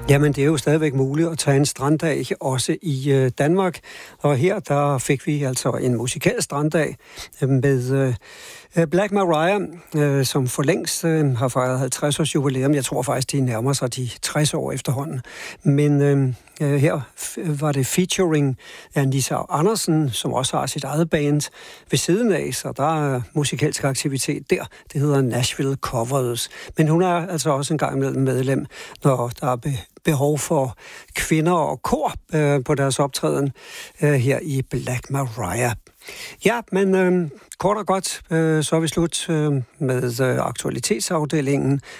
Jamen, det er jo stadigvæk muligt at tage en stranddag, også i Danmark. Og her, der fik vi altså en musikalsk stranddag med Black Mariah, som for længst har fejret 50 års jubilæum. Jeg tror faktisk, de nærmer sig de 60 år efterhånden. Men her var det featuring Anissa Andersen, som også har sit eget band ved siden af, så der er musikalsk aktivitet der. Det hedder Nashville Covers. Men hun er altså også en gang imellem medlem, når der er behov for kvinder og kor på deres optræden her i Black Mariah. Ja, men kort og godt, så er vi slut med aktualitetsafdelingen.